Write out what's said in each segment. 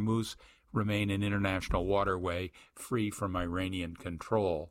Hormuz remain an international waterway free from Iranian control.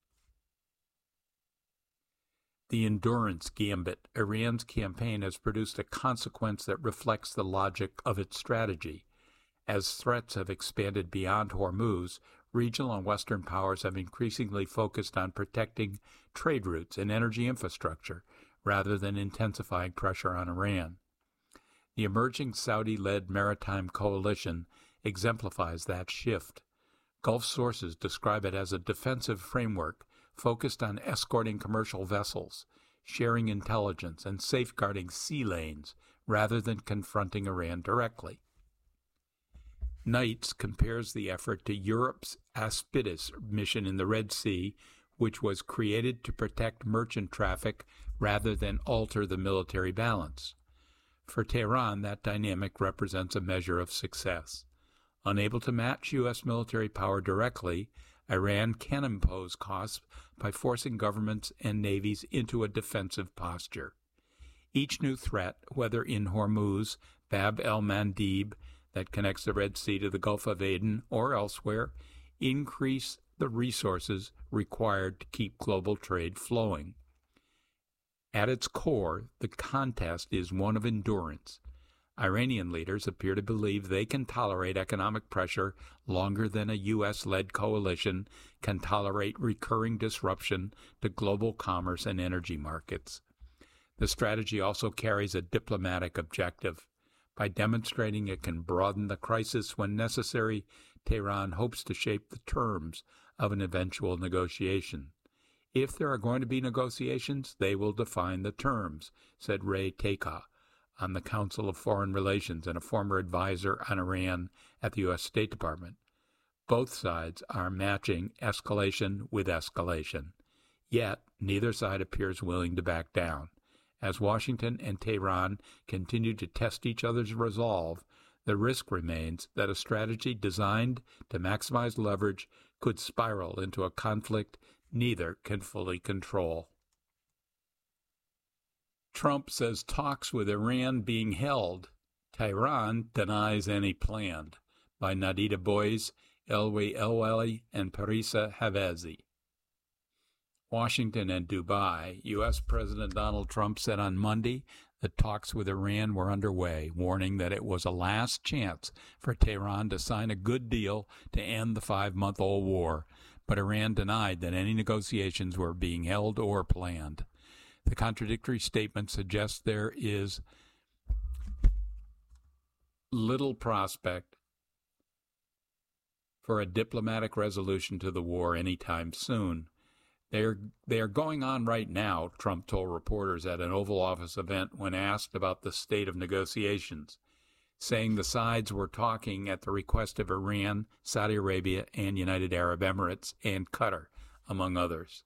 The endurance gambit. Iran's campaign has produced a consequence that reflects the logic of its strategy. As threats have expanded beyond Hormuz, regional and Western powers have increasingly focused on protecting trade routes and energy infrastructure rather than intensifying pressure on Iran. The emerging Saudi-led maritime coalition exemplifies that shift. Gulf sources describe it as a defensive framework focused on escorting commercial vessels, sharing intelligence, and safeguarding sea lanes rather than confronting Iran directly. Knights compares the effort to Europe's Aspides mission in the Red Sea, which was created to protect merchant traffic rather than alter the military balance. For Tehran, that dynamic represents a measure of success. Unable to match U.S. military power directly, Iran can impose costs by forcing governments and navies into a defensive posture. Each new threat, whether in Hormuz, Bab el-Mandeb, that connects the Red Sea to the Gulf of Aden, or elsewhere, increase the resources required to keep global trade flowing. At its core, the contest is one of endurance. Iranian leaders appear to believe they can tolerate economic pressure longer than a U.S.-led coalition can tolerate recurring disruption to global commerce and energy markets. The strategy also carries a diplomatic objective. By demonstrating it can broaden the crisis when necessary, Tehran hopes to shape the terms of an eventual negotiation. If there are going to be negotiations, they will define the terms, said Ray Takah on the Council of Foreign Relations and a former advisor on Iran at the U.S. State Department. Both sides are matching escalation with escalation. Yet, neither side appears willing to back down. As Washington and Tehran continue to test each other's resolve, the risk remains that a strategy designed to maximize leverage could spiral into a conflict neither can fully control. Trump says talks with Iran being held. Tehran denies any planned. By Nadida Boyes, Elwi Elweli, and Parisa Havazi. Washington and Dubai. U.S. President Donald Trump said on Monday that talks with Iran were underway, warning that it was a last chance for Tehran to sign a good deal to end the 5-month-old war, but Iran denied that any negotiations were being held or planned. The contradictory statement suggests there is little prospect for a diplomatic resolution to the war anytime soon. They are going on right now, Trump told reporters at an Oval Office event when asked about the state of negotiations, saying the sides were talking at the request of Iran, Saudi Arabia, and United Arab Emirates, and Qatar, among others.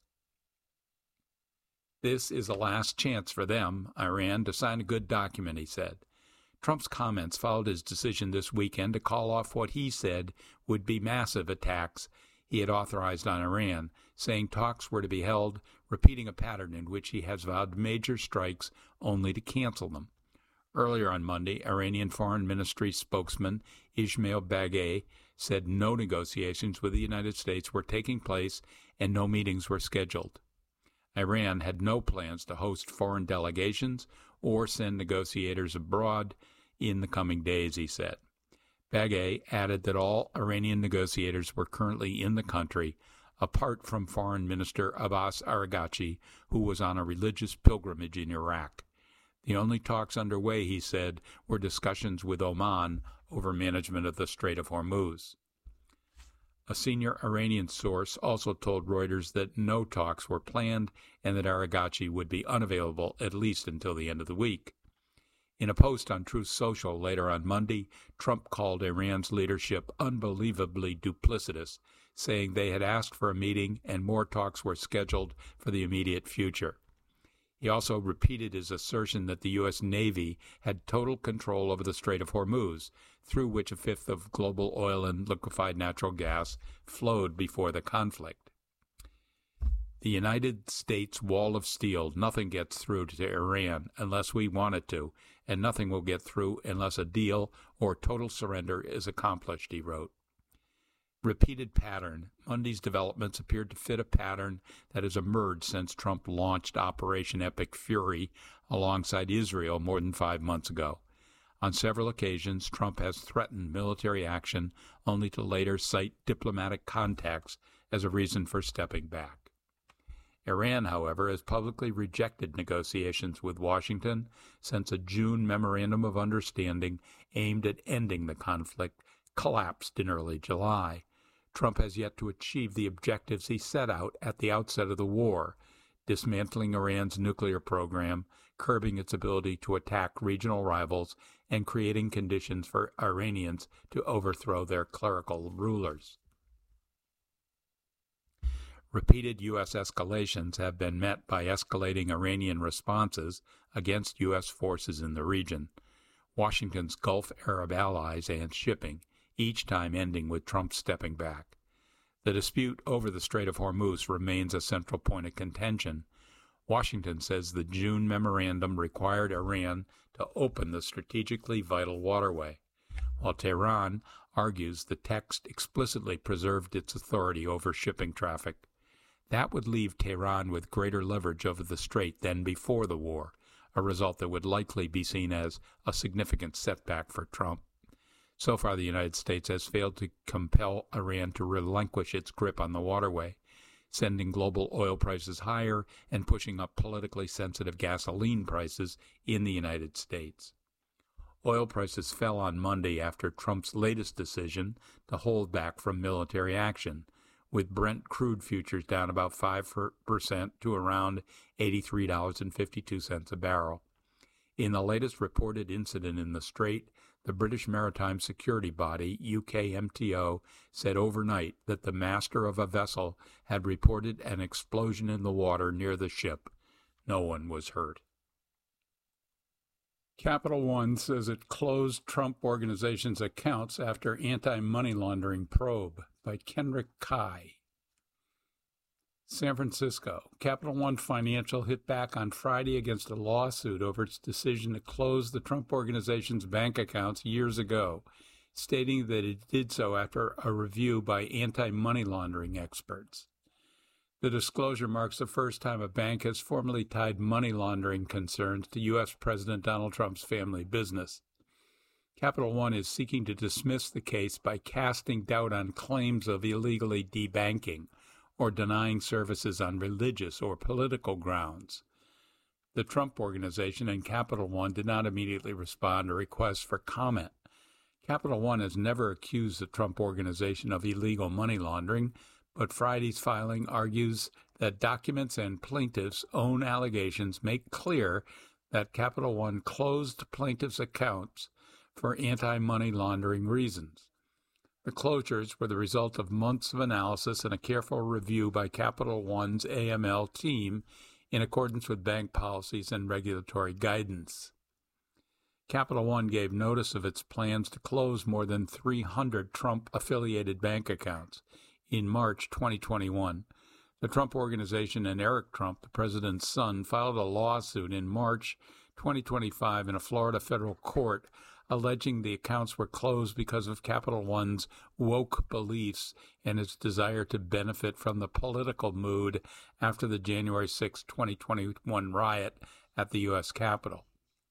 This is a last chance for them, Iran, to sign a good document, he said. Trump's comments followed his decision this weekend to call off what he said would be massive attacks he had authorized on Iran, saying talks were to be held, repeating a pattern in which he has vowed major strikes only to cancel them. Earlier on Monday, Iranian Foreign Ministry spokesman Ismail Baghei said no negotiations with the United States were taking place and no meetings were scheduled. Iran had no plans to host foreign delegations or send negotiators abroad in the coming days, he said. Baghei added that all Iranian negotiators were currently in the country, apart from Foreign Minister Abbas Araghchi, who was on a religious pilgrimage in Iraq. The only talks underway, he said, were discussions with Oman over management of the Strait of Hormuz. A senior Iranian source also told Reuters that no talks were planned and that Araghchi would be unavailable at least until the end of the week. In a post on Truth Social later on Monday, Trump called Iran's leadership unbelievably duplicitous, saying they had asked for a meeting and more talks were scheduled for the immediate future. He also repeated his assertion that the U.S. Navy had total control over the Strait of Hormuz, through which a fifth of global oil and liquefied natural gas flowed before the conflict. The United States wall of steel, nothing gets through to Iran unless we want it to, and nothing will get through unless a deal or total surrender is accomplished, he wrote. Repeated pattern. Monday's developments appeared to fit a pattern that has emerged since Trump launched Operation Epic Fury alongside Israel more than 5 months ago. On several occasions, Trump has threatened military action only to later cite diplomatic contacts as a reason for stepping back. Iran, however, has publicly rejected negotiations with Washington since a June memorandum of understanding aimed at ending the conflict collapsed in early July. Trump has yet to achieve the objectives he set out at the outset of the war, dismantling Iran's nuclear program, curbing its ability to attack regional rivals, and creating conditions for Iranians to overthrow their clerical rulers. Repeated U.S. escalations have been met by escalating Iranian responses against U.S. forces in the region, Washington's Gulf Arab allies, and shipping, each time ending with Trump stepping back. The dispute over the Strait of Hormuz remains a central point of contention. Washington says the June memorandum required Iran to open the strategically vital waterway, while Tehran argues the text explicitly preserved its authority over shipping traffic. That would leave Tehran with greater leverage over the strait than before the war, a result that would likely be seen as a significant setback for Trump. So far, the United States has failed to compel Iran to relinquish its grip on the waterway, sending global oil prices higher and pushing up politically sensitive gasoline prices in the United States. Oil prices fell on Monday after Trump's latest decision to hold back from military action, with Brent crude futures down about 5% to around $83.52 a barrel. In the latest reported incident in the Strait, the British maritime security body, UKMTO, said overnight that the master of a vessel had reported an explosion in the water near the ship. No one was hurt. Capital One says it closed Trump Organization's accounts after anti-money laundering probe, by Kenrick Kai. San Francisco. Capital One Financial hit back on Friday against a lawsuit over its decision to close the Trump Organization's bank accounts years ago, stating that it did so after a review by anti-money laundering experts. The disclosure marks the first time a bank has formally tied money laundering concerns to U.S. President Donald Trump's family business. Capital One is seeking to dismiss the case by casting doubt on claims of illegally debanking or denying services on religious or political grounds. The Trump Organization and Capital One did not immediately respond to requests for comment. Capital One has never accused the Trump Organization of illegal money laundering, but Friday's filing argues that documents and plaintiffs' own allegations make clear that Capital One closed plaintiffs' accounts for anti-money laundering reasons. The closures were the result of months of analysis and a careful review by Capital One's AML team in accordance with bank policies and regulatory guidance. Capital One gave notice of its plans to close more than 300 Trump-affiliated bank accounts in March 2021. The Trump Organization and Eric Trump, the president's son, filed a lawsuit in March 2025 in a Florida federal court alleging the accounts were closed because of Capital One's woke beliefs and its desire to benefit from the political mood after the January 6, 2021 riot at the U.S. Capitol.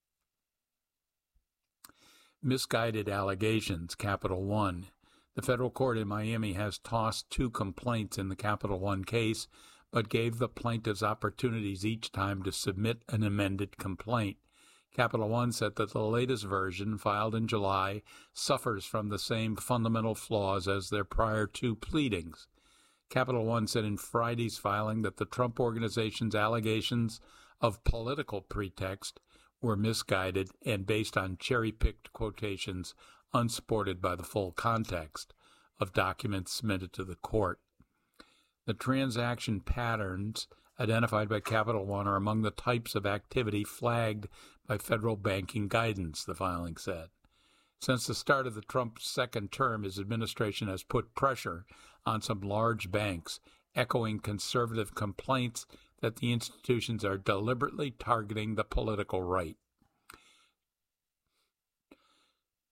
Misguided allegations, Capital One. The federal court in Miami has tossed 2 complaints in the Capital One case, but gave the plaintiffs opportunities each time to submit an amended complaint. Capital One said that the latest version, filed in July, suffers from the same fundamental flaws as their prior 2 pleadings. Capital One said in Friday's filing that the Trump Organization's allegations of political pretext were misguided and based on cherry-picked quotations unsupported by the full context of documents submitted to the court. The transaction patterns identified by Capital One are among the types of activity flagged by federal banking guidance, the filing said. Since the start of the Trump second term, his administration has put pressure on some large banks, echoing conservative complaints that the institutions are deliberately targeting the political right.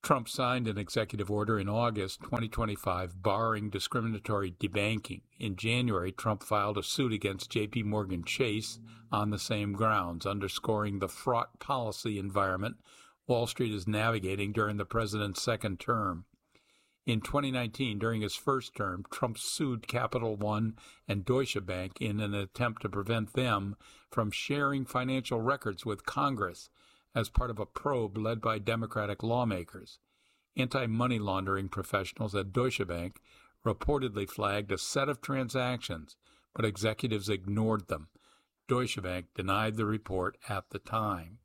Trump signed an executive order in August 2025 barring discriminatory debanking. In January, Trump filed a suit against J.P. Morgan Chase on the same grounds, underscoring the fraught policy environment Wall Street is navigating during the president's second term. In 2019, during his first term, Trump sued Capital One and Deutsche Bank in an attempt to prevent them from sharing financial records with Congress as part of a probe led by Democratic lawmakers. Anti-money laundering professionals at Deutsche Bank reportedly flagged a set of transactions, but executives ignored them. Deutsche Bank denied the report at the time.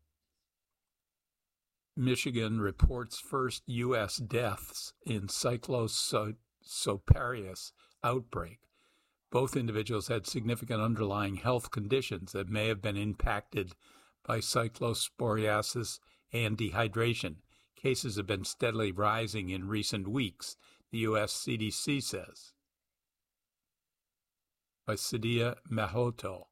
Michigan reports first U.S. deaths in Cyclosporiasis outbreak. Both individuals had significant underlying health conditions that may have been impacted by cyclosporiasis and dehydration. Cases have been steadily rising in recent weeks, the U.S. CDC says. By Sadia Mahoto.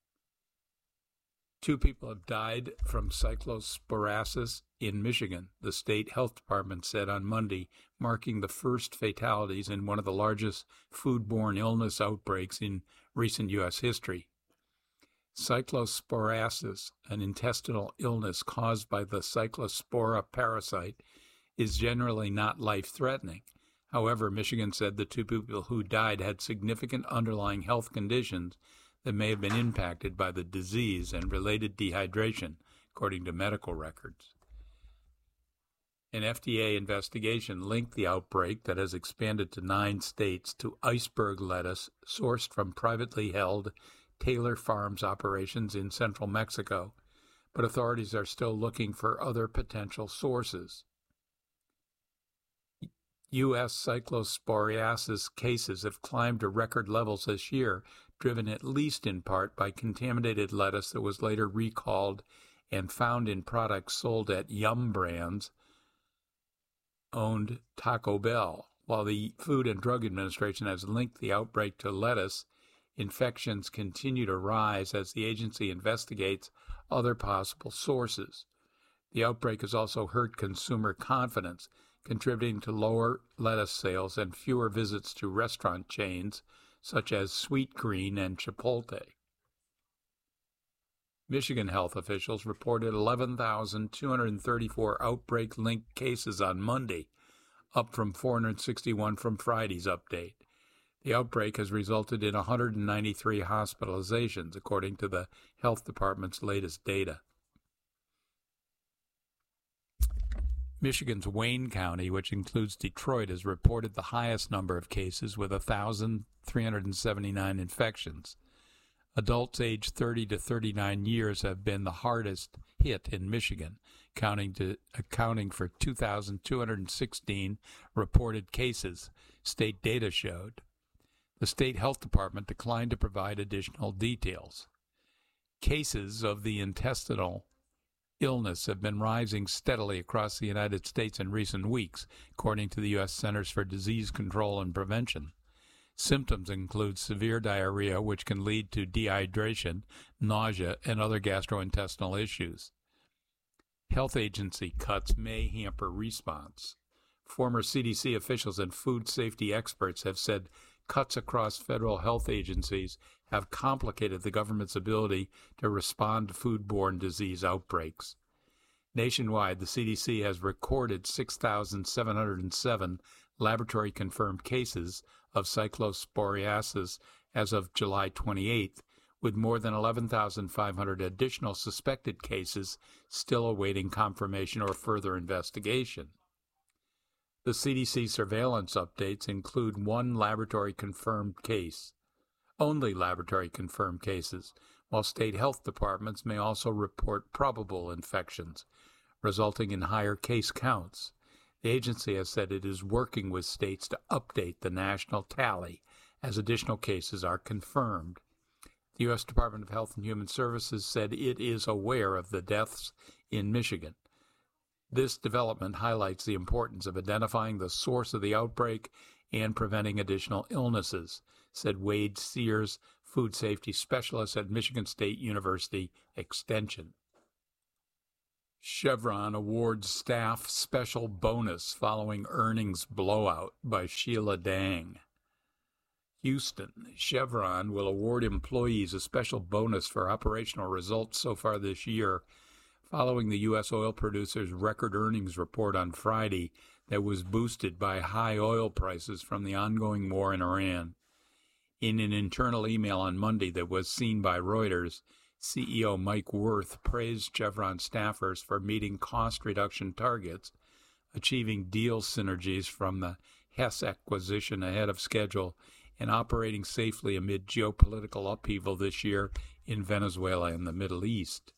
2 people have died from cyclosporiasis in Michigan, the state health department said on Monday, marking the first fatalities in one of the largest foodborne illness outbreaks in recent U.S. history. Cyclosporiasis, an intestinal illness caused by the Cyclospora parasite, is generally not life-threatening. However, Michigan said the 2 people who died had significant underlying health conditions that may have been impacted by the disease and related dehydration, according to medical records. An FDA investigation linked the outbreak that has expanded to 9 states to iceberg lettuce sourced from privately held Taylor Farms operations in central Mexico, but authorities are still looking for other potential sources. U.S. cyclosporiasis cases have climbed to record levels this year, driven at least in part by contaminated lettuce that was later recalled and found in products sold at Yum Brands owned Taco Bell. While the Food and Drug Administration has linked the outbreak to lettuce, infections continue to rise as the agency investigates other possible sources. The outbreak has also hurt consumer confidence, contributing to lower lettuce sales and fewer visits to restaurant chains such as Sweetgreen and Chipotle. Michigan health officials reported 11,234 outbreak-linked cases on Monday, up from 461 from Friday's update. The outbreak has resulted in 193 hospitalizations, according to the health department's latest data. Michigan's Wayne County, which includes Detroit, has reported the highest number of cases with 1,379 infections. Adults aged 30 to 39 years have been the hardest hit in Michigan, accounting for 2,216 reported cases, state data showed. The state health department declined to provide additional details. Cases of the intestinal illness have been rising steadily across the United States in recent weeks, according to the U.S. Centers for Disease Control and Prevention. Symptoms include severe diarrhea, which can lead to dehydration, nausea, and other gastrointestinal issues. Health agency cuts may hamper response. Former CDC officials and food safety experts have said cuts across federal health agencies have complicated the government's ability to respond to foodborne disease outbreaks. Nationwide, the CDC has recorded 6,707 laboratory-confirmed cases of cyclosporiasis as of July 28th, with more than 11,500 additional suspected cases still awaiting confirmation or further investigation. The CDC surveillance updates include one laboratory-confirmed case, only laboratory-confirmed cases, while state health departments may also report probable infections, resulting in higher case counts. The agency has said it is working with states to update the national tally as additional cases are confirmed. The U.S. Department of Health and Human Services said it is aware of the deaths in Michigan. This development highlights the importance of identifying the source of the outbreak and preventing additional illnesses, said Wade Sears, food safety specialist at Michigan State University Extension. Chevron awards staff special bonus following earnings blowout by Sheila Dang. Houston, Chevron will award employees a special bonus for operational results so far this year, following the U.S. oil producer's record earnings report on Friday that was boosted by high oil prices from the ongoing war in Iran. In an internal email on Monday that was seen by Reuters, CEO Mike Wirth praised Chevron staffers for meeting cost reduction targets, achieving deal synergies from the Hess acquisition ahead of schedule, and operating safely amid geopolitical upheaval this year in Venezuela and the Middle East.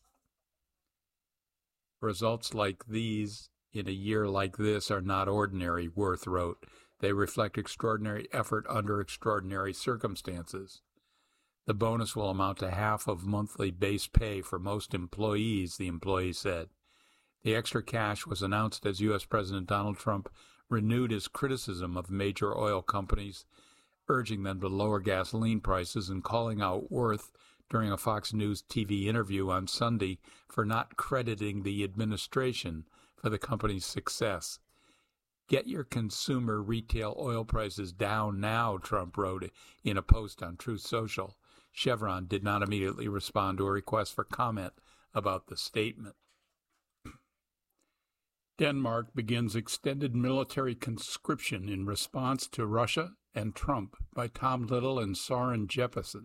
Results like these in a year like this are not ordinary, Wirth wrote. They reflect extraordinary effort under extraordinary circumstances. The bonus will amount to half of monthly base pay for most employees, the employee said. The extra cash was announced as U.S. President Donald Trump renewed his criticism of major oil companies, urging them to lower gasoline prices and calling out Wirth during a Fox News TV interview on Sunday for not crediting the administration for the company's success. Get your consumer retail oil prices down now, Trump wrote in a post on Truth Social. Chevron did not immediately respond to a request for comment about the statement. Denmark begins extended military conscription in response to Russia and Trump by Tom Little and Søren Jeppesen.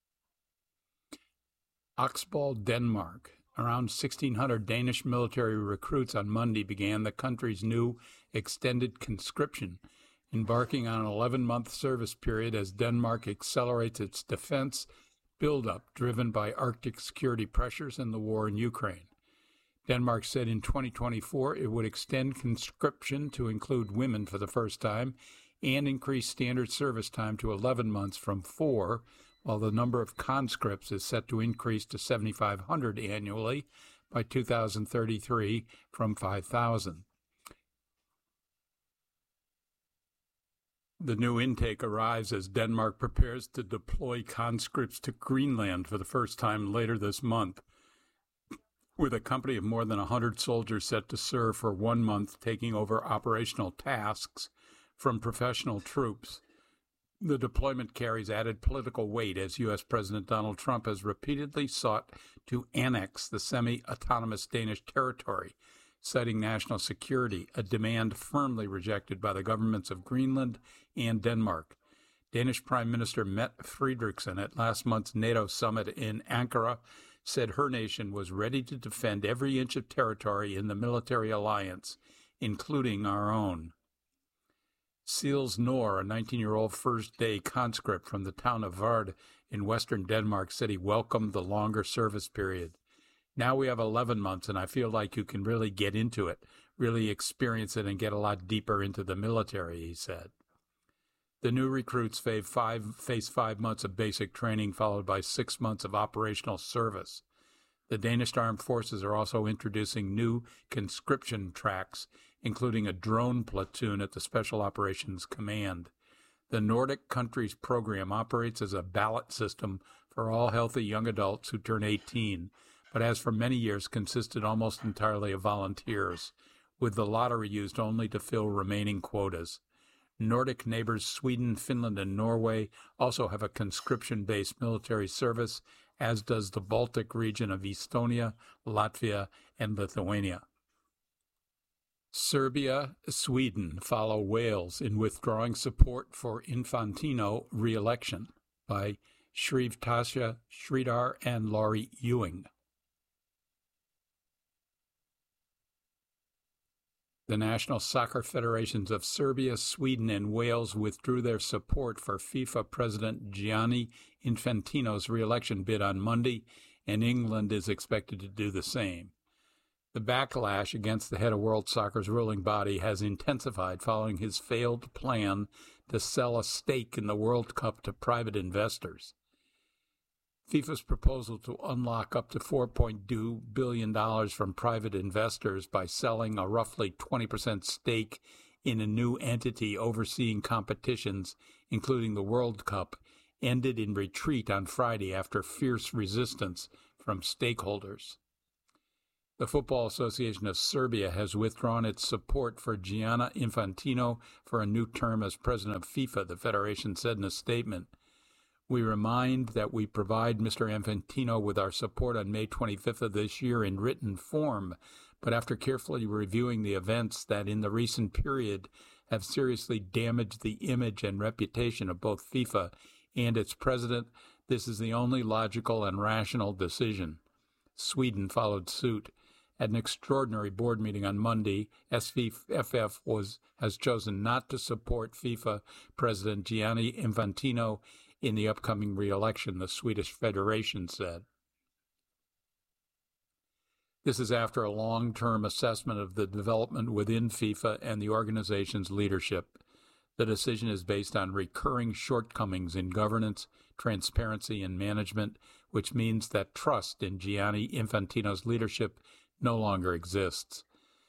Oksbøl, Denmark. Around 1,600 Danish military recruits on Monday began the country's new extended conscription, embarking on an 11-month service period as Denmark accelerates its defense buildup driven by Arctic security pressures and the war in Ukraine. Denmark said in 2024 it would extend conscription to include women for the first time and increase standard service time to 11 months from 4, while the number of conscripts is set to increase to 7,500 annually by 2033 from 5,000. The new intake arrives as Denmark prepares to deploy conscripts to Greenland for the first time later this month, with a company of more than 100 soldiers set to serve for 1 month, taking over operational tasks from professional troops. The deployment carries added political weight as U.S. President Donald Trump has repeatedly sought to annex the semi-autonomous Danish territory, citing national security, a demand firmly rejected by the governments of Greenland and Denmark. Danish Prime Minister Mette Frederiksen at last month's NATO summit in Ankara said her nation was ready to defend every inch of territory in the military alliance, including our own. Seals Nor, a 19-year-old first-day conscript from the town of Vard in western Denmark, said he welcomed the longer service period. Now we have 11 months, and I feel like you can really get into it, really experience it, and get a lot deeper into the military, he said. The new recruits face 5 months of basic training, followed by 6 months of operational service. The Danish Armed Forces are also introducing new conscription tracks, including a drone platoon at the Special Operations Command. The Nordic countries program operates as a ballot system for all healthy young adults who turn 18, but has for many years consisted almost entirely of volunteers, with the lottery used only to fill remaining quotas. Nordic neighbors Sweden, Finland, and Norway also have a conscription-based military service, as does the Baltic region of Estonia, Latvia, and Lithuania. Serbia, Sweden follow Wales in withdrawing support for Infantino re-election by Shrivtasha Sridhar and Laurie Ewing. The national soccer federations of Serbia, Sweden, and Wales withdrew their support for FIFA President Gianni Infantino's re-election bid on Monday, and England is expected to do the same. The backlash against the head of World Soccer's ruling body has intensified following his failed plan to sell a stake in the World Cup to private investors. FIFA's proposal to unlock up to $4.2 billion from private investors by selling a roughly 20% stake in a new entity overseeing competitions, including the World Cup, ended in retreat on Friday after fierce resistance from stakeholders. The Football Association of Serbia has withdrawn its support for Gianni Infantino for a new term as president of FIFA, the federation said in a statement. We remind that we provide Mr. Infantino with our support on May 25th of this year in written form, but after carefully reviewing the events that in the recent period have seriously damaged the image and reputation of both FIFA and its president, this is the only logical and rational decision. Sweden followed suit. At an extraordinary board meeting on Monday, SVFF has chosen not to support FIFA President Gianni Infantino in the upcoming re-election, the Swedish Federation said. This is after a long-term assessment of the development within FIFA and the organization's leadership. The decision is based on recurring shortcomings in governance, transparency, and management, which means that trust in Gianni Infantino's leadership no longer exists.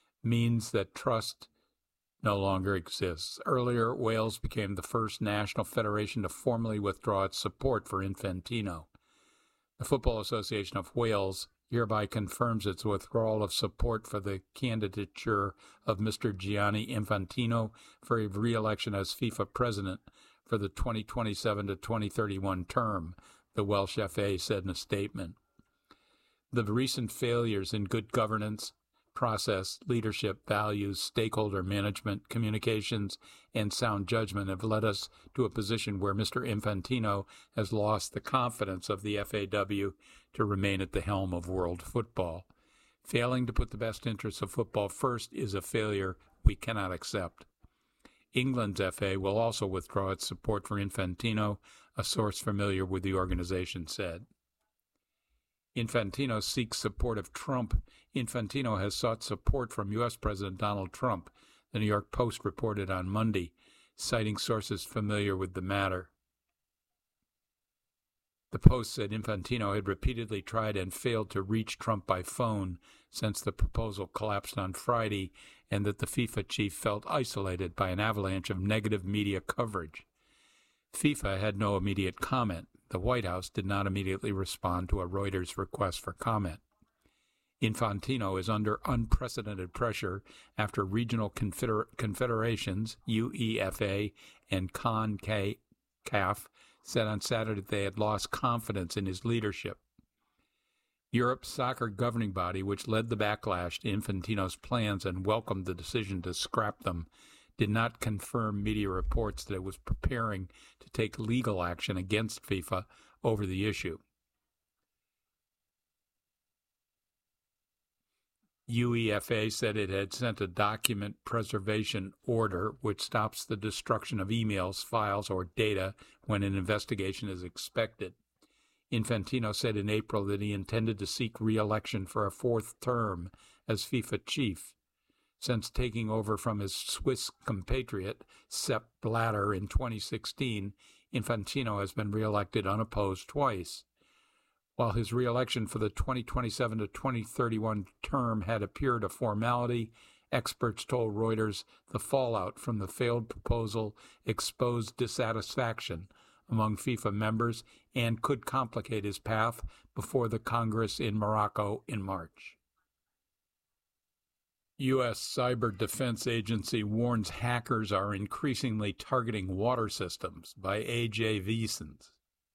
Earlier, Wales became the first national federation to formally withdraw its support for Infantino. The Football Association of Wales hereby confirms its withdrawal of support for the candidature of Mr. Gianni Infantino for a re-election as FIFA president for the 2027 to 2031 term, the Welsh FA said in a statement. The recent failures in good governance, process, leadership, values, stakeholder management, communications, and sound judgment have led us to a position where Mr. Infantino has lost the confidence of the FAW to remain at the helm of world football. Failing to put the best interests of football first is a failure we cannot accept. England's FA will also withdraw its support for Infantino, a source familiar with the organization said. Infantino seeks support of Trump. Infantino has sought support from U.S. President Donald Trump, the New York Post reported on Monday, citing sources familiar with the matter. The Post said Infantino had repeatedly tried and failed to reach Trump by phone since the proposal collapsed on Friday, and that the FIFA chief felt isolated by an avalanche of negative media coverage. FIFA had no immediate comment. The White House did not immediately respond to a Reuters request for comment. Infantino is under unprecedented pressure after regional confederations, UEFA and CONCACAF, said on Saturday they had lost confidence in his leadership. Europe's soccer governing body, which led the backlash to Infantino's plans and welcomed the decision to scrap them, did not confirm media reports that it was preparing to take legal action against FIFA over the issue. UEFA said it had sent a document preservation order which stops the destruction of emails, files, or data when an investigation is expected. Infantino said in April that he intended to seek re-election for a fourth term as FIFA chief. Since taking over from his Swiss compatriot, Sepp Blatter, in 2016, Infantino has been re-elected unopposed twice. While his re-election for the 2027 to 2031 term had appeared a formality, experts told Reuters the fallout from the failed proposal exposed dissatisfaction among FIFA members and could complicate his path before the Congress in Morocco in March. U.S. Cyber Defense Agency warns hackers are increasingly targeting water systems by A.J. Wiesens.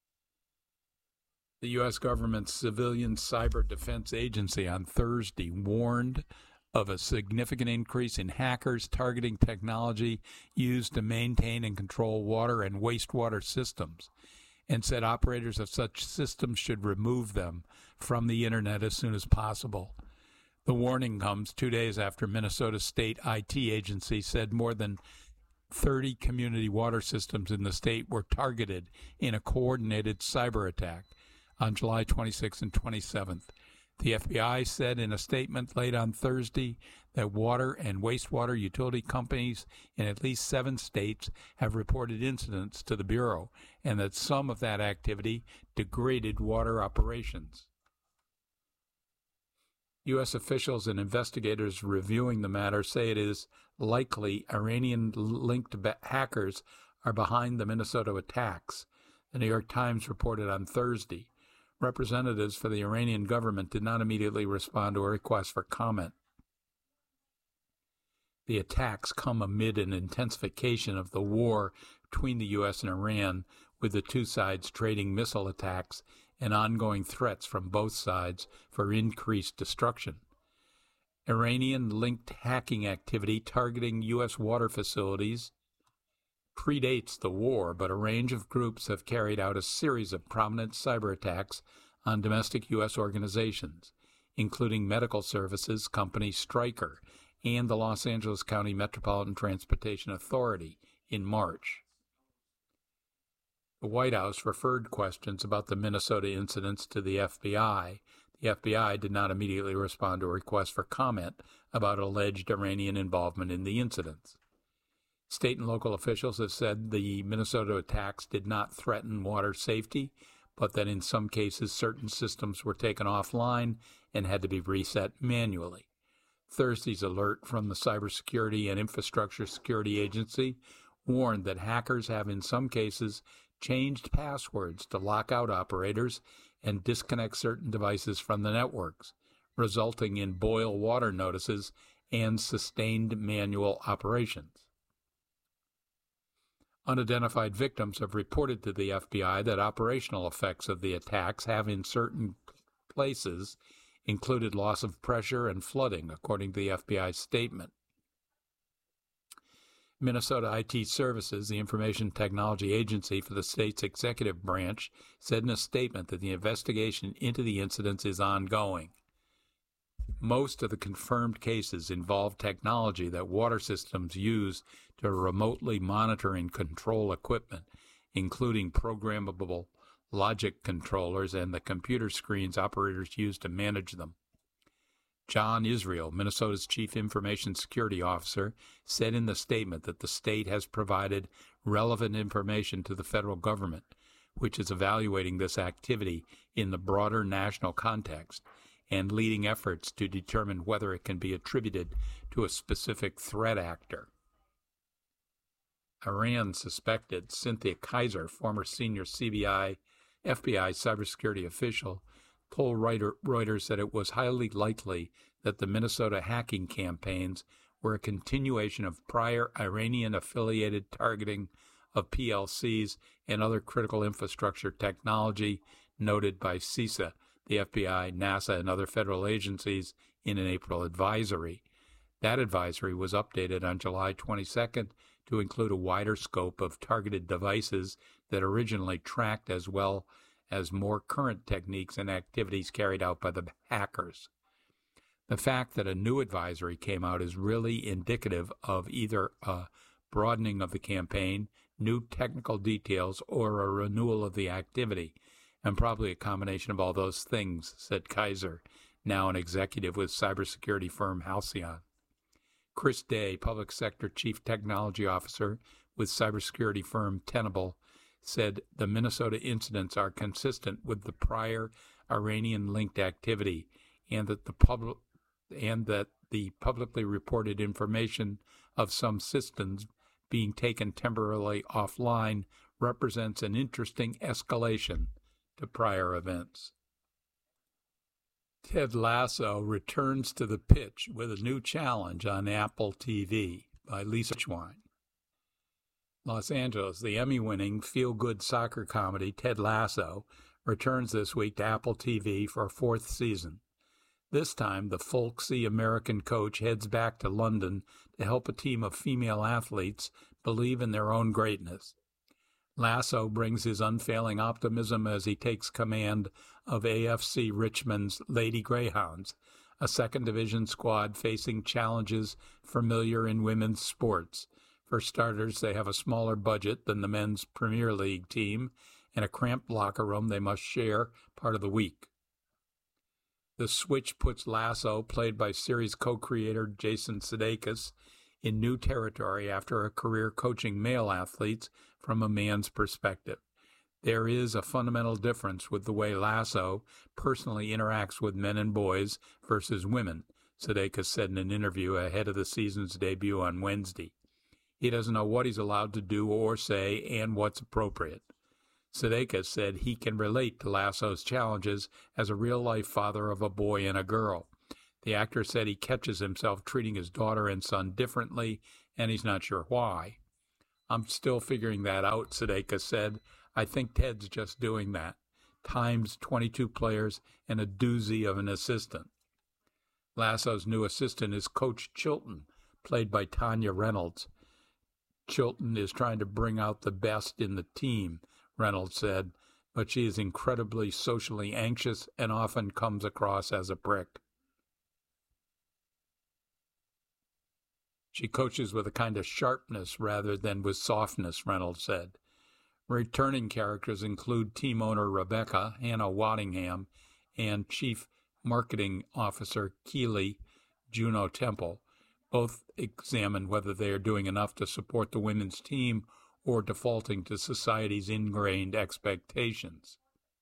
The U.S. government's Civilian Cyber Defense Agency on Thursday warned of a significant increase in hackers targeting technology used to maintain and control water and wastewater systems, and said operators of such systems should remove them from the Internet as soon as possible. The warning comes 2 days after Minnesota State IT Agency said more than 30 community water systems in the state were targeted in a coordinated cyber attack on July 26th and 27th. The FBI said in a statement late on Thursday that water and wastewater utility companies in at least 7 states have reported incidents to the Bureau, and that some of that activity degraded water operations. U.S. officials and investigators reviewing the matter say it is likely Iranian-linked hackers are behind the Minnesota attacks, the New York Times reported on Thursday. Representatives for the Iranian government did not immediately respond to a request for comment. The attacks come amid an intensification of the war between the U.S. and Iran, with the two sides trading missile attacks and ongoing threats from both sides for increased destruction. Iranian-linked hacking activity targeting U.S. water facilities predates the war, but a range of groups have carried out a series of prominent cyber attacks on domestic U.S. organizations, including medical services company Stryker and the Los Angeles County Metropolitan Transportation Authority in March. The White House referred questions about the Minnesota incidents to the FBI. The FBI did not immediately respond to a request for comment about alleged Iranian involvement in the incidents. State and local officials have said the Minnesota attacks did not threaten water safety, but that in some cases certain systems were taken offline and had to be reset manually. Thursday's alert from the Cybersecurity and Infrastructure Security Agency warned that hackers have in some cases changed passwords to lock out operators and disconnect certain devices from the networks, resulting in boil water notices and sustained manual operations. Unidentified victims have reported to the FBI that operational effects of the attacks have in certain places included loss of pressure and flooding, according to the FBI's statement. Minnesota IT Services, the information technology agency for the state's executive branch, said in a statement that the investigation into the incidents is ongoing. Most of the confirmed cases involve technology that water systems use to remotely monitor and control equipment, including programmable logic controllers and the computer screens operators use to manage them. John Israel, Minnesota's Chief Information Security Officer, said in the statement that the state has provided relevant information to the federal government, which is evaluating this activity in the broader national context and leading efforts to determine whether it can be attributed to a specific threat actor. Iran suspected Cynthia Kaiser, former senior FBI cybersecurity official, told Reuters that it was highly likely that the Minnesota hacking campaigns were a continuation of prior Iranian-affiliated targeting of PLCs and other critical infrastructure technology noted by CISA, the FBI, NASA, and other federal agencies in an April advisory. That advisory was updated on July 22nd to include a wider scope of targeted devices that originally tracked as well as more current techniques and activities carried out by the hackers. The fact that a new advisory came out is really indicative of either a broadening of the campaign, new technical details, or a renewal of the activity, and probably a combination of all those things, said Kaiser, now an executive with cybersecurity firm Halcyon. Chris Day, Public Sector Chief Technology Officer with cybersecurity firm Tenable, said the Minnesota incidents are consistent with the prior Iranian-linked activity and that the publicly reported information of some systems being taken temporarily offline represents an interesting escalation to prior events. Ted Lasso returns to the pitch with a new challenge on Apple TV by Lisa Schwein. Los Angeles, the Emmy-winning feel-good soccer comedy Ted Lasso returns this week to Apple TV for a fourth season. This time, the folksy American coach heads back to London to help a team of female athletes believe in their own greatness. Lasso brings his unfailing optimism as he takes command of AFC Richmond's Lady Greyhounds, a second-division squad facing challenges familiar in women's sports. For starters, they have a smaller budget than the men's Premier League team and a cramped locker room they must share part of the week. The switch puts Lasso, played by series co-creator Jason Sudeikis, in new territory after a career coaching male athletes from a man's perspective. There is a fundamental difference with the way Lasso personally interacts with men and boys versus women, Sudeikis said in an interview ahead of the season's debut on Wednesday. He doesn't know what he's allowed to do or say and what's appropriate. Sudeikis said he can relate to Lasso's challenges as a real-life father of a boy and a girl. The actor said he catches himself treating his daughter and son differently, and he's not sure why. I'm still figuring that out, Sudeikis said. I think Ted's just doing that. Times 22 players and a doozy of an assistant. Lasso's new assistant is Coach Chilton, played by Tanya Reynolds. Chilton is trying to bring out the best in the team, Reynolds said, but she is incredibly socially anxious and often comes across as a prick. She coaches with a kind of sharpness rather than with softness, Reynolds said. Returning characters include team owner Rebecca, Hannah Waddingham, and Chief Marketing Officer Keely Juno Temple. Both examine whether they are doing enough to support the women's team or defaulting to society's ingrained expectations.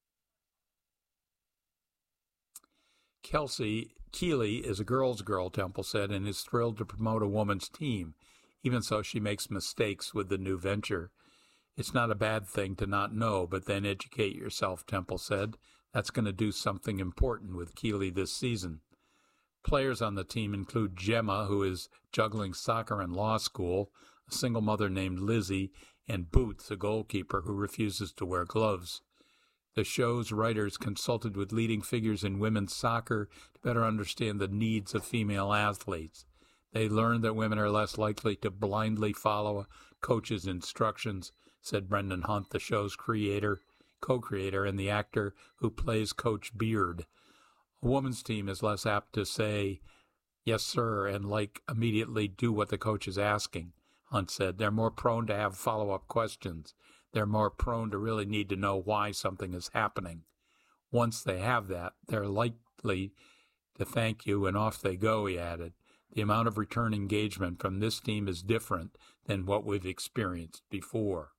Keely is a girl's girl, Temple said, and is thrilled to promote a woman's team. Even so, she makes mistakes with the new venture. It's not a bad thing to not know, but then educate yourself, Temple said. That's going to do something important with Keely this season. Players on the team include Gemma, who is juggling soccer and law school, a single mother named Lizzie, and Boots, a goalkeeper who refuses to wear gloves. The show's writers consulted with leading figures in women's soccer to better understand the needs of female athletes. They learned that women are less likely to blindly follow a coach's instructions, said Brendan Hunt, the show's co-creator, and the actor who plays Coach Beard. A woman's team is less apt to say, yes, sir, and immediately do what the coach is asking, Hunt said. They're more prone to have follow-up questions. They're more prone to really need to know why something is happening. Once they have that, they're likely to thank you, and off they go, he added. The amount of return engagement from this team is different than what we've experienced before.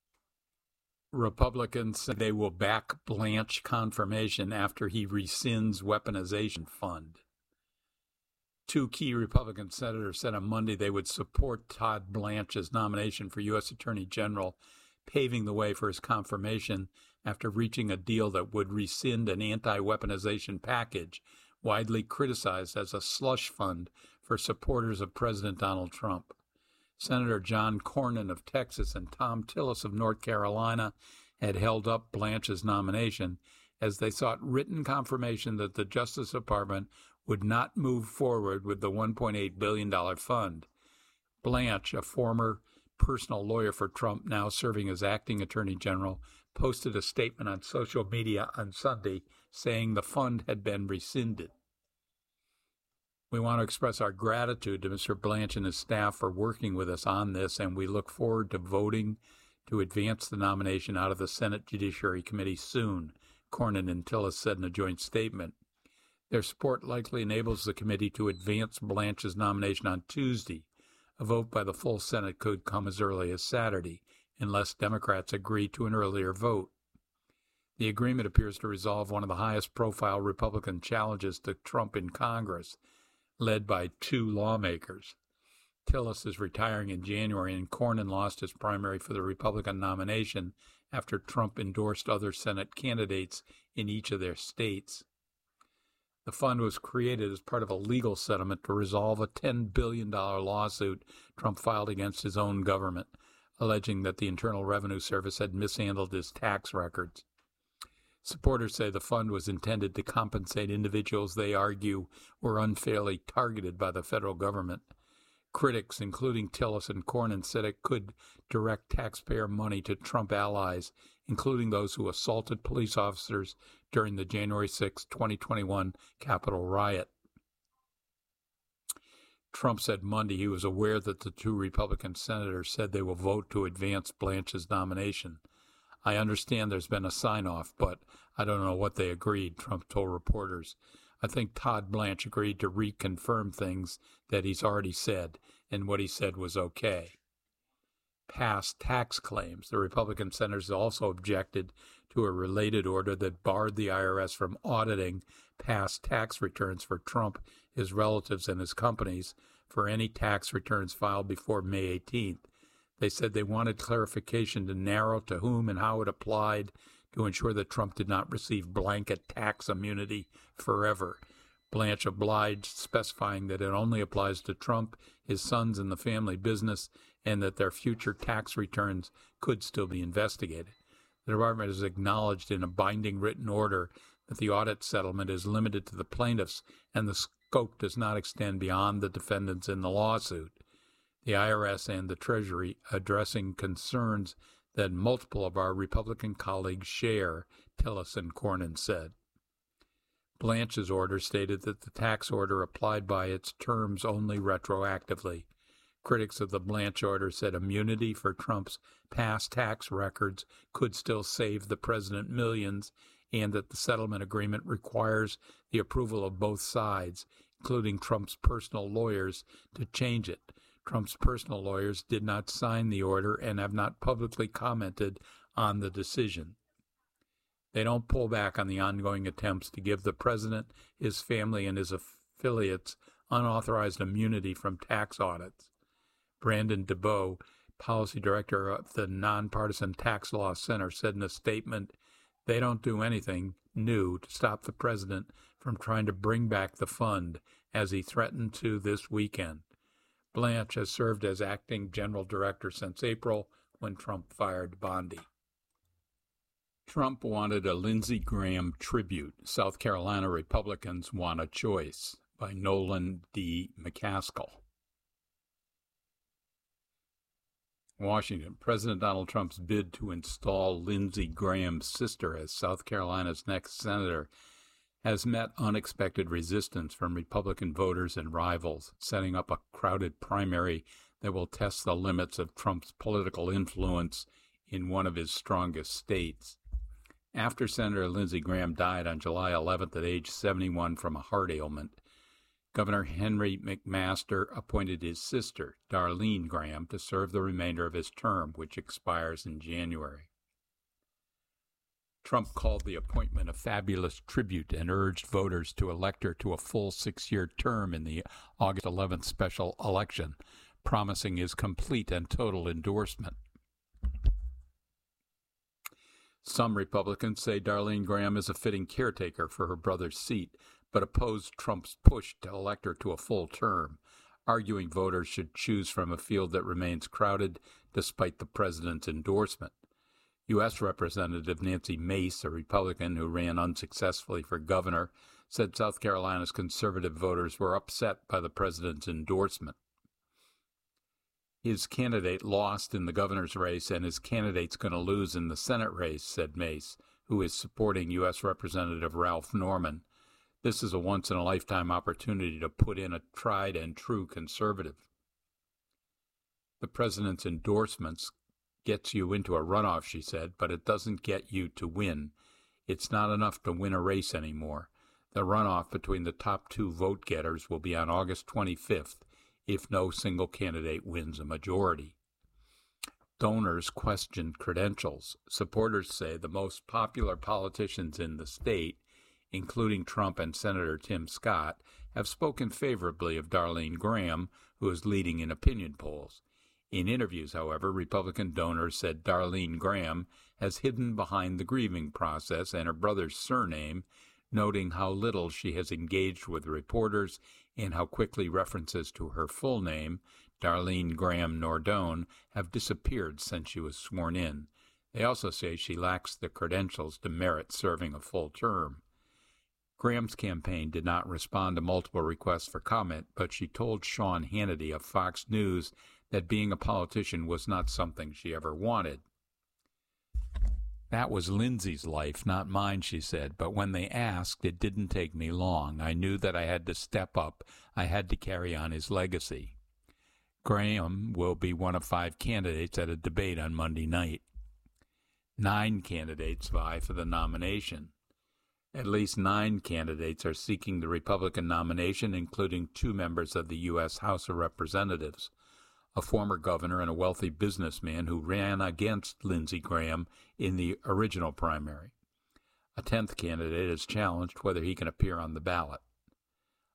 Republicans say they will back Blanche confirmation after he rescinds weaponization fund. Two key Republican senators said on Monday they would support Todd Blanche's nomination for U.S. Attorney General, paving the way for his confirmation after reaching a deal that would rescind an anti-weaponization package widely criticized as a slush fund for supporters of President Donald Trump. Senator John Cornyn of Texas and Tom Tillis of North Carolina had held up Blanche's nomination as they sought written confirmation that the Justice Department would not move forward with the $1.8 billion fund. Blanche, a former personal lawyer for Trump, now serving as acting attorney general, posted a statement on social media on Sunday saying the fund had been rescinded. We want to express our gratitude to Mr. Blanche and his staff for working with us on this, and we look forward to voting to advance the nomination out of the Senate Judiciary Committee soon, Cornyn and Tillis said in a joint statement. Their support likely enables the committee to advance Blanche's nomination on Tuesday. A vote by the full Senate could come as early as Saturday, unless Democrats agree to an earlier vote. The agreement appears to resolve one of the highest-profile Republican challenges to Trump in Congress, led by two lawmakers. Tillis is retiring in January, and Cornyn lost his primary for the Republican nomination after Trump endorsed other Senate candidates in each of their states. The fund was created as part of a legal settlement to resolve a $10 billion lawsuit Trump filed against his own government, alleging that the Internal Revenue Service had mishandled his tax records. Supporters say the fund was intended to compensate individuals they argue were unfairly targeted by the federal government. Critics, including Tillis and Cornyn, said it could direct taxpayer money to Trump allies, including those who assaulted police officers during the January 6, 2021 Capitol riot. Trump said Monday he was aware that the two Republican senators said they will vote to advance Blanche's nomination. I understand there's been a sign-off, but I don't know what they agreed, Trump told reporters. I think Todd Blanche agreed to reconfirm things that he's already said, and what he said was okay. Past tax claims. The Republican senators also objected to a related order that barred the IRS from auditing past tax returns for Trump, his relatives, and his companies for any tax returns filed before May 18th. They said they wanted clarification to narrow to whom and how it applied to ensure that Trump did not receive blanket tax immunity forever. Blanche obliged, specifying that it only applies to Trump, his sons, and the family business, and that their future tax returns could still be investigated. The department has acknowledged in a binding written order that the audit settlement is limited to the plaintiffs and the scope does not extend beyond the defendants in the lawsuit. The IRS and the Treasury addressing concerns that multiple of our Republican colleagues share, Tillerson Cornyn said. Blanche's order stated that the tax order applied by its terms only retroactively. Critics of the Blanche order said immunity for Trump's past tax records could still save the president millions, and that the settlement agreement requires the approval of both sides, including Trump's personal lawyers, to change it. Trump's personal lawyers did not sign the order and have not publicly commented on the decision. They don't pull back on the ongoing attempts to give the president, his family, and his affiliates unauthorized immunity from tax audits. Brandon DeBow, policy director of the Nonpartisan Tax Law Center, said in a statement, "They don't do anything new to stop the president from trying to bring back the fund, as he threatened to this weekend." Blanche has served as acting general director since April, when Trump fired Bondi. Trump wanted a Lindsey Graham tribute. South Carolina Republicans want a choice, by Nolan D. McCaskill. Washington. President Donald Trump's bid to install Lindsey Graham's sister as South Carolina's next senator has met unexpected resistance from Republican voters and rivals, setting up a crowded primary that will test the limits of Trump's political influence in one of his strongest states. After Senator Lindsey Graham died on July 11th at age 71 from a heart ailment, Governor Henry McMaster appointed his sister, Darlene Graham, to serve the remainder of his term, which expires in January. Trump called the appointment a fabulous tribute and urged voters to elect her to a full 6-year term in the August 11th special election, promising his complete and total endorsement. Some Republicans say Darlene Graham is a fitting caretaker for her brother's seat, but opposed Trump's push to elect her to a full term, arguing voters should choose from a field that remains crowded despite the president's endorsement. U.S. Representative Nancy Mace, a Republican who ran unsuccessfully for governor, said South Carolina's conservative voters were upset by the president's endorsement. His candidate lost in the governor's race, and his candidate's going to lose in the Senate race, said Mace, who is supporting U.S. Representative Ralph Norman. This is a once-in-a-lifetime opportunity to put in a tried-and-true conservative. The president's endorsements gets you into a runoff, she said, but it doesn't get you to win. It's not enough to win a race anymore. The runoff between the top two vote-getters will be on August 25th, if no single candidate wins a majority. Donors question credentials. Supporters say the most popular politicians in the state, including Trump and Senator Tim Scott, have spoken favorably of Darlene Graham, who is leading in opinion polls. In interviews, however, Republican donors said Darlene Graham has hidden behind the grieving process and her brother's surname, noting how little she has engaged with reporters and how quickly references to her full name, Darlene Graham Nordone, have disappeared since she was sworn in. They also say she lacks the credentials to merit serving a full term. Graham's campaign did not respond to multiple requests for comment, but she told Sean Hannity of Fox News that being a politician was not something she ever wanted. That was Lindsey's life, not mine, she said, but when they asked, it didn't take me long. I knew that I had to step up. I had to carry on his legacy. Graham will be one of 5 candidates at a debate on Monday night. 9 candidates vie for the nomination. At least 9 candidates are seeking the Republican nomination, including 2 members of the U.S. House of Representatives, a former governor and a wealthy businessman who ran against Lindsey Graham in the original primary. A 10th candidate has challenged whether he can appear on the ballot.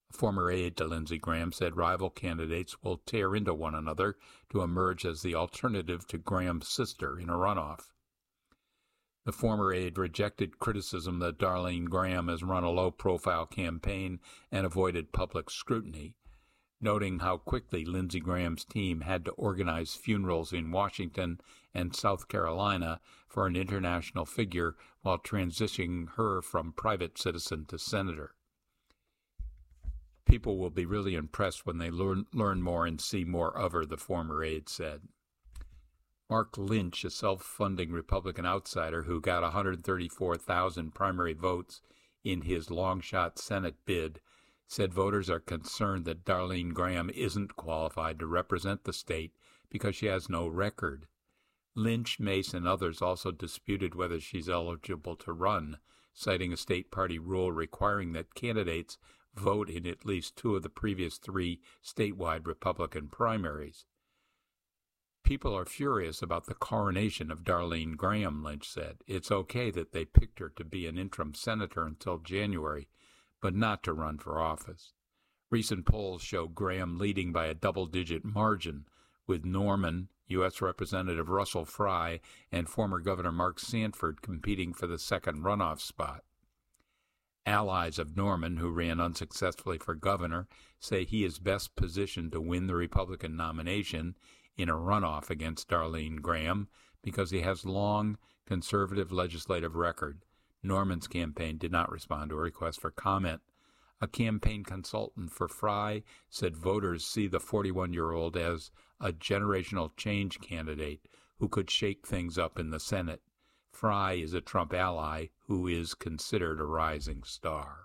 A former aide to Lindsey Graham said rival candidates will tear into one another to emerge as the alternative to Graham's sister in a runoff. The former aide rejected criticism that Darlene Graham has run a low-profile campaign and avoided public scrutiny, noting how quickly Lindsey Graham's team had to organize funerals in Washington and South Carolina for an international figure while transitioning her from private citizen to senator. People will be really impressed when they learn more and see more of her, the former aide said. Mark Lynch, a self-funding Republican outsider who got 134,000 primary votes in his long-shot Senate bid, said voters are concerned that Darlene Graham isn't qualified to represent the state because she has no record. Lynch, Mace, and others also disputed whether she's eligible to run, citing a state party rule requiring that candidates vote in at least 2 of the previous 3 statewide Republican primaries. People are furious about the coronation of Darlene Graham, Lynch said. It's okay that they picked her to be an interim senator until January, but not to run for office. Recent polls show Graham leading by a double-digit margin, with Norman, U.S. Representative Russell Fry, and former Governor Mark Sanford competing for the second runoff spot. Allies of Norman, who ran unsuccessfully for governor, say he is best positioned to win the Republican nomination in a runoff against Darlene Graham because he has long conservative legislative record. Norman's campaign did not respond to a request for comment. A campaign consultant for Fry said voters see the 41-year-old as a generational change candidate who could shake things up in the Senate. Fry is a Trump ally who is considered a rising star.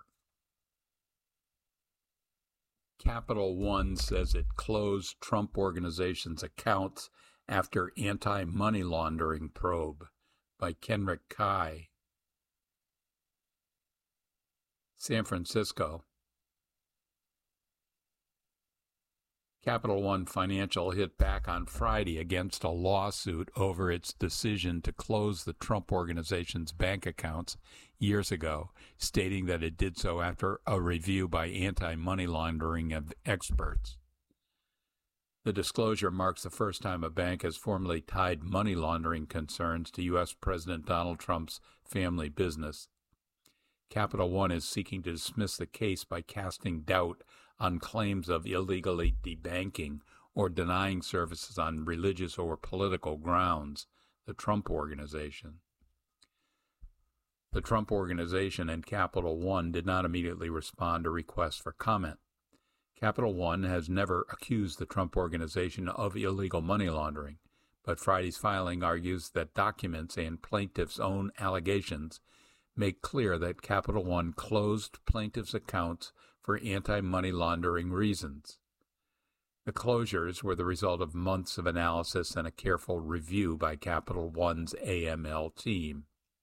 Capital One says it closed Trump Organization's accounts after anti-money laundering probe by Kenrick Kai. San Francisco. Capital One Financial hit back on Friday against a lawsuit over its decision to close the Trump Organization's bank accounts years ago, stating that it did so after a review by anti-money laundering experts. The disclosure marks the first time a bank has formally tied money laundering concerns to U.S. President Donald Trump's family business. Capital One is seeking to dismiss the case by casting doubt on claims of illegally debanking or denying services on religious or political grounds, the Trump Organization. The Trump Organization and Capital One did not immediately respond to requests for comment. Capital One has never accused the Trump Organization of illegal money laundering, but Friday's filing argues that documents and plaintiffs' own allegations make clear that Capital One closed plaintiffs' accounts for anti-money laundering reasons. The closures were the result of months of analysis and a careful review by Capital One's AML team.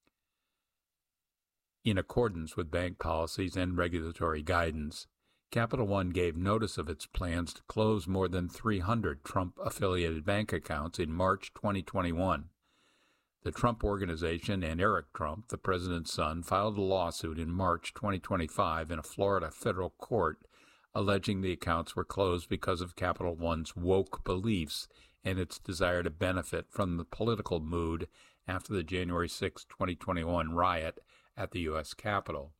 In accordance with bank policies and regulatory guidance, Capital One gave notice of its plans to close more than 300 Trump-affiliated bank accounts in March 2021. The Trump Organization and Eric Trump, the president's son, filed a lawsuit in March 2025 in a Florida federal court alleging the accounts were closed because of Capital One's woke beliefs and its desire to benefit from the political mood after the January 6, 2021 riot at the U.S. Capitol.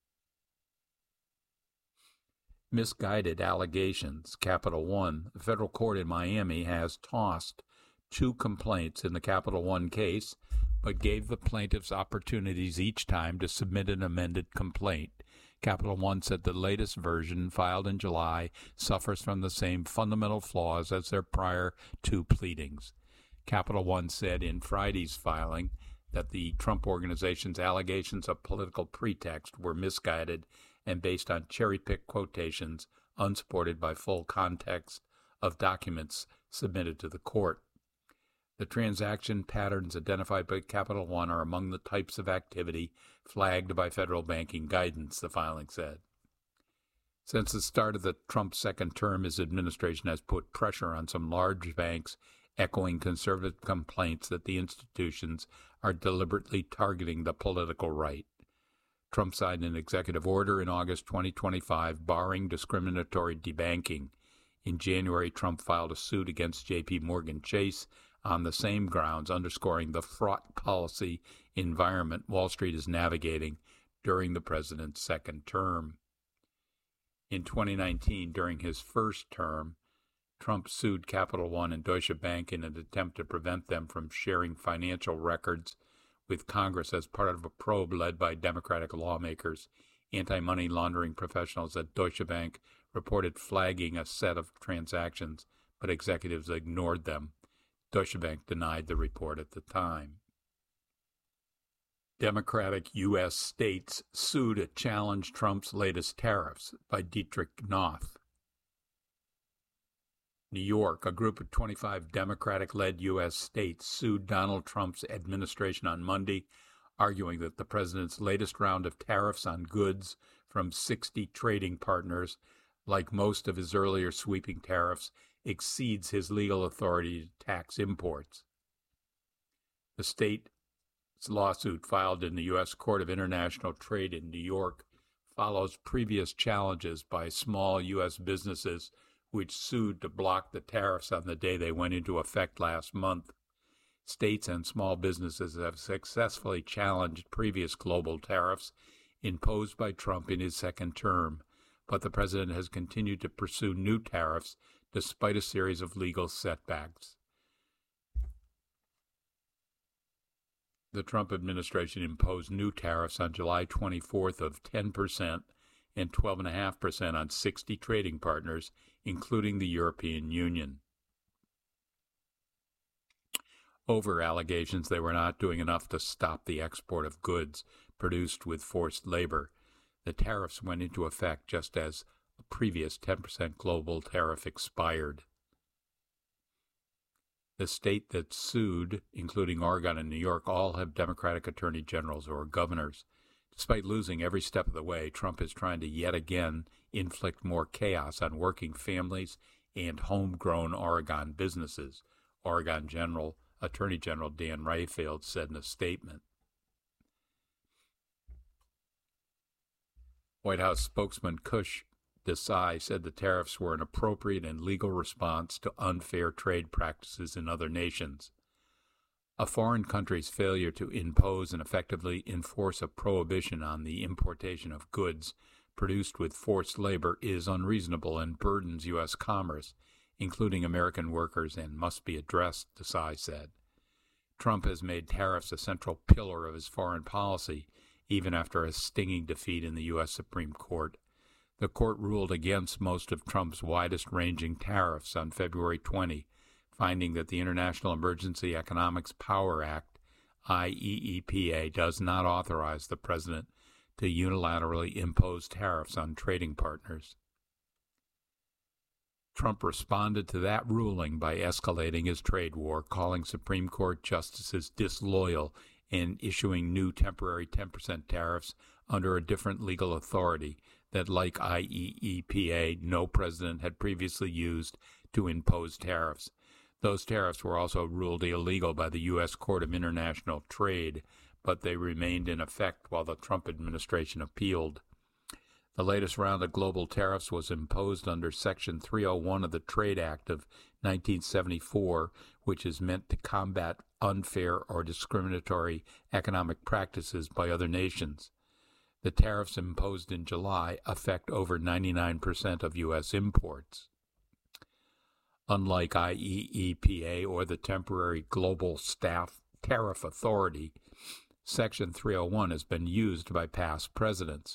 Misguided allegations. Capital One, the federal court in Miami, has tossed 2 complaints in the Capital One case, but gave the plaintiffs opportunities each time to submit an amended complaint. Capital One said the latest version, filed in July, suffers from the same fundamental flaws as their prior 2 pleadings. Capital One said in Friday's filing that the Trump Organization's allegations of political pretext were misguided and based on cherry-picked quotations unsupported by full context of documents submitted to the court. The transaction patterns identified by Capital One are among the types of activity flagged by federal banking guidance, the filing said. Since the start of the Trump second term, his administration has put pressure on some large banks, echoing conservative complaints that the institutions are deliberately targeting the political right. Trump signed an executive order in August 2025 barring discriminatory debanking. In January, Trump filed a suit against J.P. Morgan Chase on the same grounds, underscoring the fraught policy environment Wall Street is navigating during the president's second term. In 2019, during his first term, Trump sued Capital One and Deutsche Bank in an attempt to prevent them from sharing financial records with Congress as part of a probe led by Democratic lawmakers. Anti-money laundering professionals at Deutsche Bank reported flagging a set of transactions, but executives ignored them. Deutsche Bank denied the report at the time. Democratic U.S. states sue to challenge Trump's latest tariffs, by Dietrich Noth. New York, a group of 25 Democratic-led U.S. states sued Donald Trump's administration on Monday, arguing that the president's latest round of tariffs on goods from 60 trading partners, like most of his earlier sweeping tariffs, exceeds his legal authority to tax imports. The state's lawsuit, filed in the U.S. Court of International Trade in New York, follows previous challenges by small U.S. businesses which sued to block the tariffs on the day they went into effect last month. States and small businesses have successfully challenged previous global tariffs imposed by Trump in his second term, but the president has continued to pursue new tariffs despite a series of legal setbacks. The Trump administration imposed new tariffs on July 24th of 10% and 12.5% on 60 trading partners, including the European Union, over allegations they were not doing enough to stop the export of goods produced with forced labor. The tariffs went into effect just as a previous 10% global tariff expired. The state that sued, including Oregon and New York, all have Democratic attorney generals or governors. Despite losing every step of the way, Trump is trying to yet again inflict more chaos on working families and homegrown Oregon businesses, Oregon Attorney General Dan Rayfield said in a statement. White House spokesman Kush Desai said the tariffs were an appropriate and legal response to unfair trade practices in other nations. A foreign country's failure to impose and effectively enforce a prohibition on the importation of goods produced with forced labor is unreasonable and burdens U.S. commerce, including American workers, and must be addressed, Desai said. Trump has made tariffs a central pillar of his foreign policy, even after a stinging defeat in the U.S. Supreme Court. The court ruled against most of Trump's widest-ranging tariffs on February 20, finding that the International Emergency Economics Power Act, IEEPA, does not authorize the president to unilaterally impose tariffs on trading partners. Trump responded to that ruling by escalating his trade war, calling Supreme Court justices disloyal and issuing new temporary 10% tariffs under a different legal authority that, like IEEPA, no president had previously used to impose tariffs. Those tariffs were also ruled illegal by the U.S. Court of International Trade, but they remained in effect while the Trump administration appealed. The latest round of global tariffs was imposed under Section 301 of the Trade Act of 1974, which is meant to combat unfair or discriminatory economic practices by other nations. The tariffs imposed in July affect over 99% of U.S. imports. Unlike IEEPA or the temporary Global Staff Tariff Authority, Section 301 has been used by past presidents.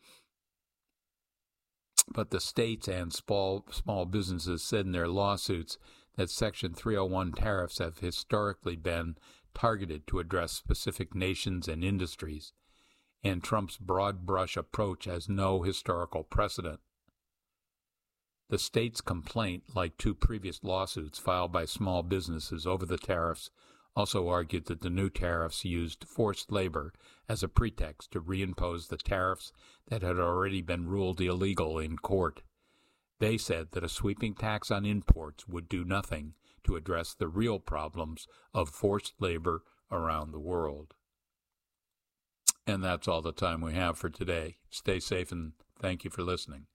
But the states and small businesses said in their lawsuits that Section 301 tariffs have historically been targeted to address specific nations and industries, and Trump's broad-brush approach has no historical precedent. The state's complaint, like two previous lawsuits filed by small businesses over the tariffs, also argued that the new tariffs used forced labor as a pretext to reimpose the tariffs that had already been ruled illegal in court. They said that a sweeping tax on imports would do nothing to address the real problems of forced labor around the world. And that's all the time we have for today. Stay safe and thank you for listening.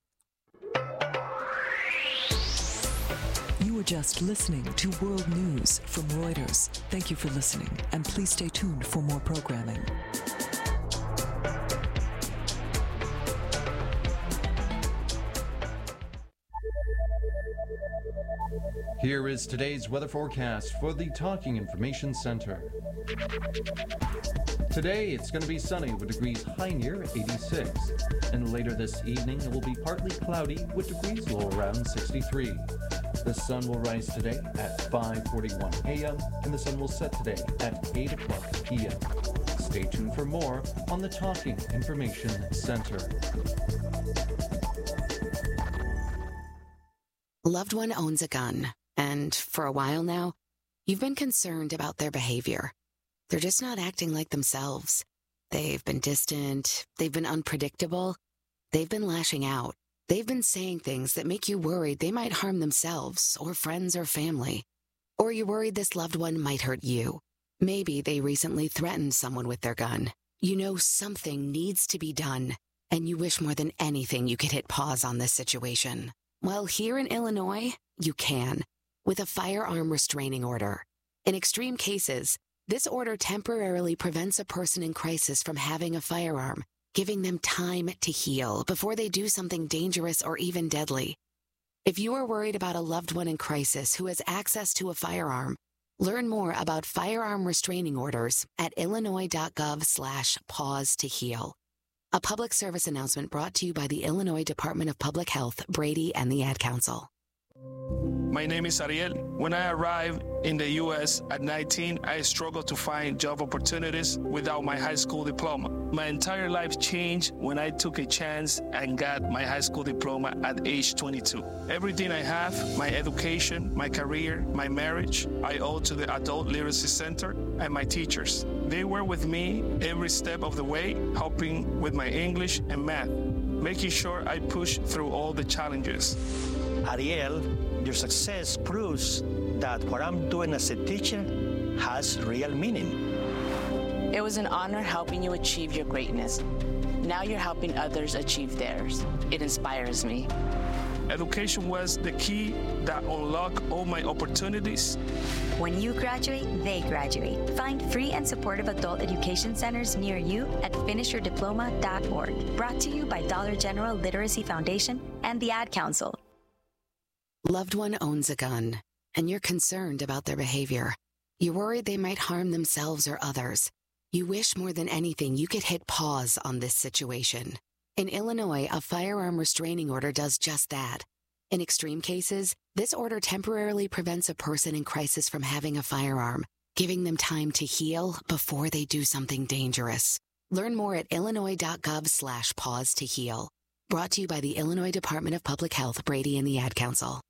You were just listening to World News from Reuters. Thank you for listening, and please stay tuned for more programming. Here is today's weather forecast for the Talking Information Center. Today, it's going to be sunny with degrees high near 86. And later this evening, it will be partly cloudy with degrees low around 63. The sun will rise today at 5:41 a.m. and the sun will set today at 8 o'clock p.m. Stay tuned for more on the Talking Information Center. Loved one owns a gun, and for a while now, you've been concerned about their behavior. They're just not acting like themselves. They've been distant, they've been unpredictable, they've been lashing out. They've been saying things that make you worried they might harm themselves or friends or family. Or you're worried this loved one might hurt you. Maybe they recently threatened someone with their gun. You know something needs to be done, and you wish more than anything you could hit pause on this situation. Well, here in Illinois, you can, with a firearm restraining order. In extreme cases, this order temporarily prevents a person in crisis from having a firearm, giving them time to heal before they do something dangerous or even deadly. If you are worried about a loved one in crisis who has access to a firearm, learn more about firearm restraining orders at illinois.gov/pause to heal. A public service announcement brought to you by the Illinois Department of Public Health, Brady, and the Ad Council. My name is Ariel. When I arrived in the U.S. at 19, I struggled to find job opportunities without my high school diploma. My entire life changed when I took a chance and got my high school diploma at age 22. Everything I have, my education, my career, my marriage, I owe to the Adult Literacy Center and my teachers. They were with me every step of the way, helping with my English and math, making sure I push through all the challenges. Ariel, your success proves that what I'm doing as a teacher has real meaning. It was an honor helping you achieve your greatness. Now you're helping others achieve theirs. It inspires me. Education was the key that unlocked all my opportunities. When you graduate, they graduate. Find free and supportive adult education centers near you at finishyourdiploma.org. Brought to you by Dollar General Literacy Foundation and the Ad Council. Loved one owns a gun, and you're concerned about their behavior. You're worried they might harm themselves or others. You wish more than anything you could hit pause on this situation. In Illinois, a firearm restraining order does just that. In extreme cases, this order temporarily prevents a person in crisis from having a firearm, giving them time to heal before they do something dangerous. Learn more at illinois.gov/pause to heal. Brought to you by the Illinois Department of Public Health, Brady, and the Ad Council.